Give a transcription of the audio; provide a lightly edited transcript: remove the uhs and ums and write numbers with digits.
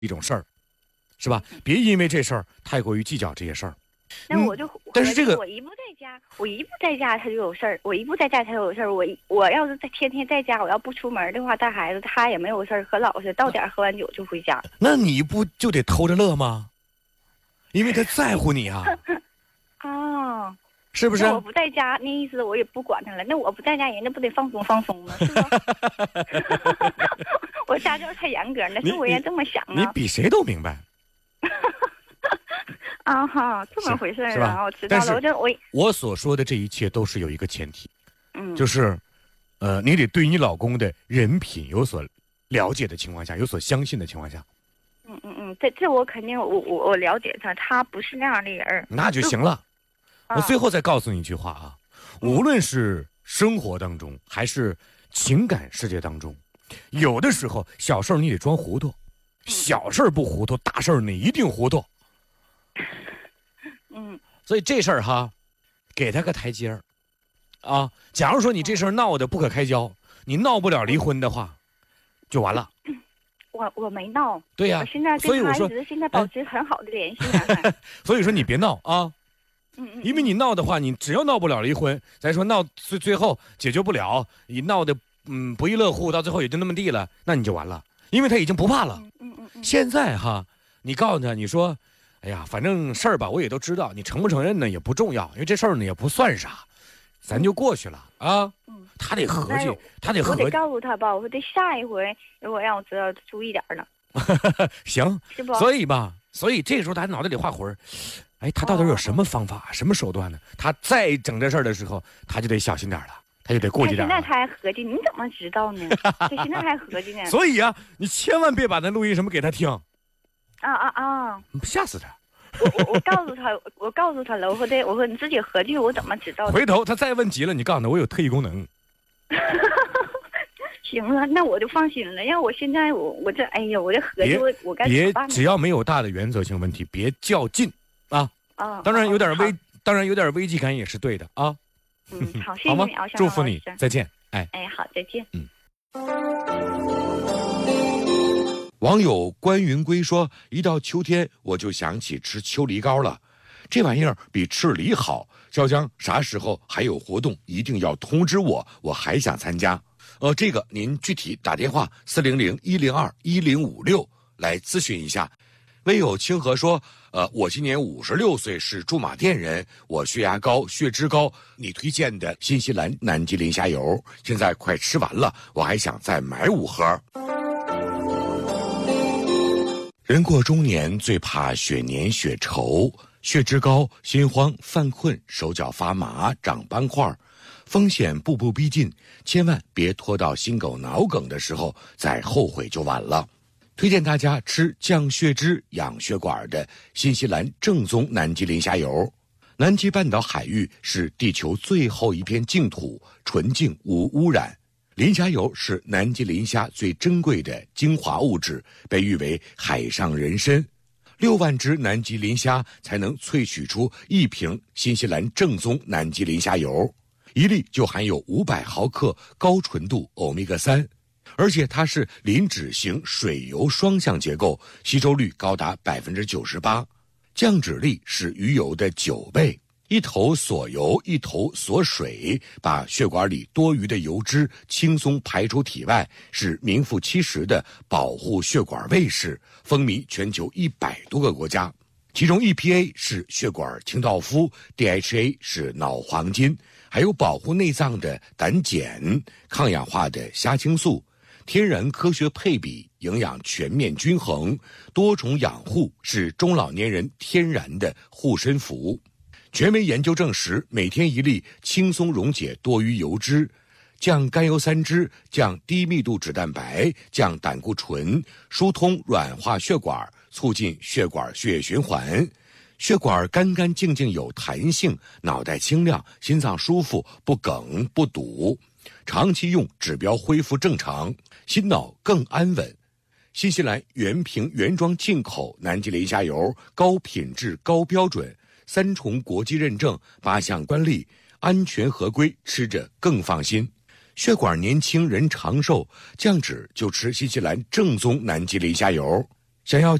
一种事儿，是吧？别因为这事儿太过于计较这些事儿。 那我就， 但是这个我一不在家他就有事儿，我一不在家他就有事儿。我要是天天在家，我要不出门的话，带孩子他也没有事儿，可老实，到点喝完酒就回家。 那你不就得偷着乐吗？因为他在乎你啊。 啊， 是不是？ 那我不在家，那意思我也不管他了。那我不在家，人家不得放松放松吗？是吧？我家教太严格了，是我也这么想啊。 你比谁都明白。 啊哈，这么回事是吧？ 啊，我知道了。 我所说的这一切都是有一个前提， 就是， 你得对你老公的人品有所了解的情况下，有所相信的情况下。 这我肯定，我了解他不是那样的人。 那就行了。我最后再告诉你一句话啊，无论是生活当中还是情感世界当中，有的时候小事你得装糊涂，小事不糊涂，大事你一定糊涂。所以这事儿哈，给他个台阶儿，啊，假如说你这事儿闹得不可开交，你闹不了离婚的话，就完了。 我没闹。 对呀， 我现在跟他一直现在保持很好的联系呢。 所以说你别闹啊。因为你闹的话，你只要闹不了离婚，咱说闹最后解决不了，你闹得不亦乐乎，到最后也就那么地了，那你就完了，因为他已经不怕了。现在哈，你告诉他，你说，哎呀，反正事儿吧，我也都知道，你承不承认呢也不重要，因为这事儿呢也不算啥，咱就过去了啊。他得合计， 我得告诉他吧，我得下一回如果让我知道注意点了。 行， 是不？ 所以这个时候他脑袋里画魂儿。哎，他到底有什么方法、什么手段呢？他再整这事儿的时候，他就得小心点了，他就得过去点。 现在他还合计，你怎么知道呢？他现在还合计呢。 所以啊，你千万别把那录音什么给他听。吓死他！ 我告诉他了，我说你自己合计，我怎么知道？ 回头他再问急了，你告诉他我有特异功能。 行了，那我就放心了。要我现在我这哎呀，我这合计我该怎么办呢？ 只要没有大的原则性问题，别较劲。当然有点危机感也是对的啊。 好，谢谢你啊， 祝福你，再见。哎， 好，再见。 网友关云归说，一到秋天我就想起吃秋梨膏了，这玩意儿比吃梨好。小江啥时候还有活动，一定要通知我，我还想参加。这个您具体打电话400-102-1056来咨询一下。微友清河说，我今年56岁，是驻马店人，我血压高、血脂高，你推荐的新西兰南极磷虾油现在快吃完了，我还想再买5盒。人过中年最怕血黏血稠，血脂高、心慌、犯困、手脚发麻、长斑块，风险步步逼近，千万别拖到心梗脑梗的时候再后悔就晚了。推荐大家吃降血脂、养血管的新西兰正宗南极磷虾油。南极半岛海域是地球最后一片净土，纯净无污染。磷虾油是南极磷虾最珍贵的精华物质，被誉为海上人参。6万只南极磷虾才能萃取出1瓶新西兰正宗南极磷虾油，1粒就含有500毫克高纯度欧米伽3。而且它是磷脂型水油双向结构，吸收率高达98%，降脂力是鱼油的9倍，一头锁油，一头锁水，把血管里多余的油脂轻松排出体外，是名副其实的保护血管卫士，风靡全球100多个国家。其中 EPA 是血管清道夫， DHA 是脑黄金，还有保护内脏的胆碱，抗氧化的虾青素，天然科学配比，营养全面均衡，多重养护，是中老年人天然的护身符。权威研究证实，每天1粒轻松溶解多余油脂，降甘油三酯，降低密度脂蛋白，降胆固醇，疏通软化血管，促进血管血液循环，血管干干净净有弹性，脑袋清亮，心脏舒服，不梗不堵，长期用指标恢复正常，心脑更安稳。新西兰原瓶原装进口南极磷虾油，高品质高标准，3重国际认证，8项专利，安全合规，吃着更放心。血管年轻人长寿，降脂就吃新西兰正宗南极磷虾油。 想要